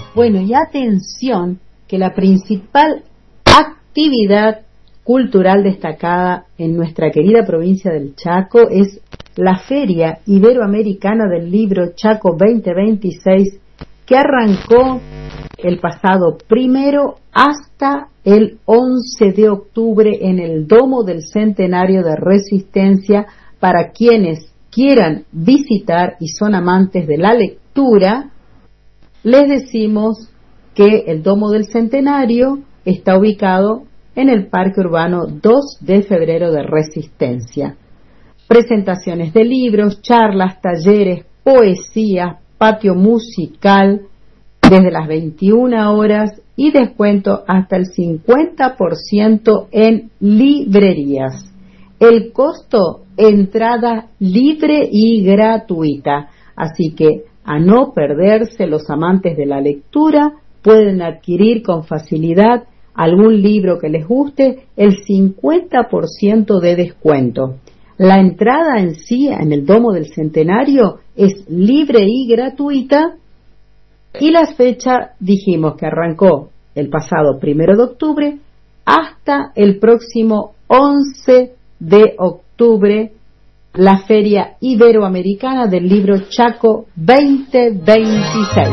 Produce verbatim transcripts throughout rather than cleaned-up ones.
Bueno, y atención, que la principal actividad cultural destacada en nuestra querida provincia del Chaco es la Feria Iberoamericana del Libro Chaco veinte veintiséis, que arrancó el pasado primero hasta el once de octubre en el Domo del Centenario de Resistencia. Para quienes quieran visitar y son amantes de la lectura, les decimos que el Domo del Centenario está ubicado en el Parque Urbano dos de febrero de Resistencia. Presentaciones de libros, charlas, talleres, poesía, patio musical desde las veintiuna horas y descuento hasta el cincuenta por ciento en librerías. El costo, entrada libre y gratuita, así que a no perderse. Los amantes de la lectura pueden adquirir con facilidad algún libro que les guste, el cincuenta por ciento de descuento. La entrada en sí en el Domo del Centenario es libre y gratuita, y la fecha dijimos que arrancó el pasado primero de octubre hasta el próximo once de octubre, la Feria Iberoamericana del Libro Chaco veinte veintiséis.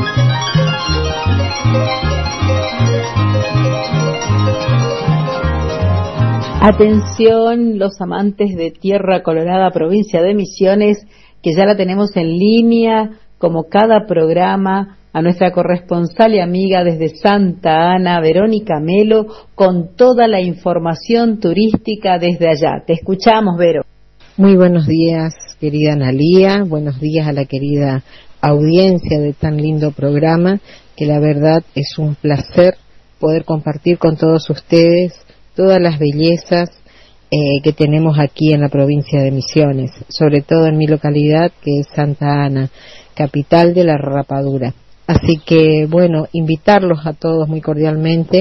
Atención, los amantes de Tierra Colorada, provincia de Misiones, que ya la tenemos en línea, como cada programa, a nuestra corresponsal y amiga desde Santa Ana, Verónica Melo, con toda la información turística desde allá. Te escuchamos, Vero. Muy buenos días, querida Analía, buenos días a la querida audiencia de tan lindo programa, que la verdad es un placer poder compartir con todos ustedes todas las bellezas eh, que tenemos aquí en la provincia de Misiones, sobre todo en mi localidad, que es Santa Ana, capital de la rapadura. Así que, bueno, invitarlos a todos muy cordialmente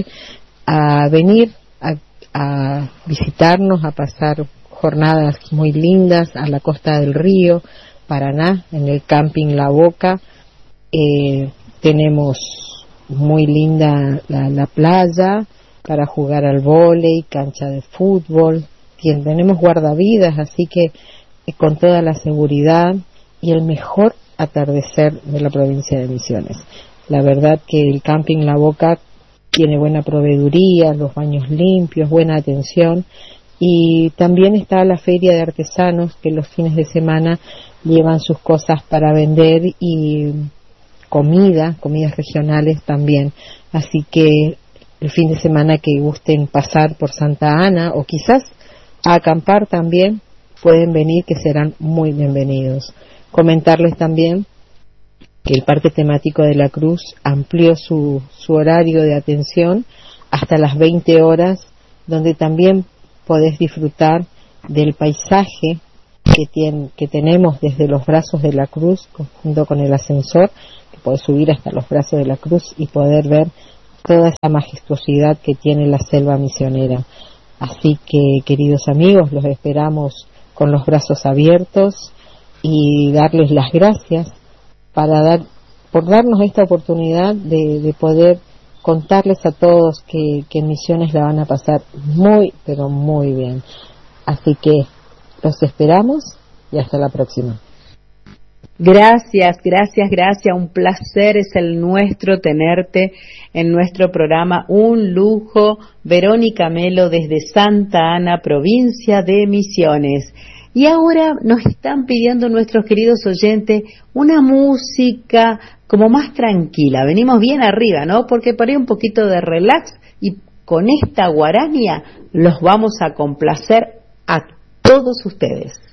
a venir a, a visitarnos, a pasar jornadas muy lindas a la costa del río Paraná, en el camping La Boca. Eh, tenemos muy linda la, la playa para jugar al vóley, cancha de fútbol, Tien, tenemos guardavidas, así que eh, con toda la seguridad y el mejor atardecer de la provincia de Misiones. La verdad que el camping La Boca tiene buena proveeduría, los baños limpios, buena atención, y también está la feria de artesanos, que los fines de semana llevan sus cosas para vender, y comida, comidas regionales también. Así que el fin de semana que gusten pasar por Santa Ana o quizás a acampar también, pueden venir, que serán muy bienvenidos. Comentarles también que el Parque Temático de la Cruz amplió su, su horario de atención hasta las veinte horas, donde también podés disfrutar del paisaje que, tiene, que tenemos desde los brazos de la cruz, junto con el ascensor, que podés subir hasta los brazos de la cruz y poder ver toda esa majestuosidad que tiene la selva misionera. Así que, queridos amigos, los esperamos con los brazos abiertos y darles las gracias para dar, por darnos esta oportunidad de, de poder contarles a todos que, que en Misiones la van a pasar muy, pero muy bien. Así que los esperamos y hasta la próxima. Gracias, gracias, gracias. Un placer es el nuestro tenerte en nuestro programa. Un lujo. Verónica Melo desde Santa Ana, provincia de Misiones. Y ahora nos están pidiendo nuestros queridos oyentes una música como más tranquila. Venimos bien arriba, ¿no? Porque para un poquito de relax, y con esta guarania los vamos a complacer a todos ustedes.